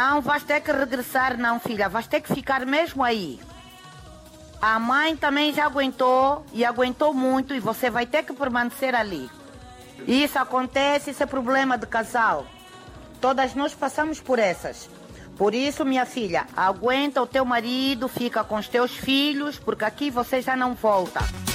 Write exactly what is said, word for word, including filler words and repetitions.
Não vais ter que regressar não, filha. Vais ter que ficar mesmo aí. A mãe também já aguentou e aguentou muito e você vai ter que permanecer ali. Isso acontece, isso é problema de casal. Todas nós passamos por essas. Por isso, minha filha, aguenta o teu marido, fica com os teus filhos, porque aqui você já não volta.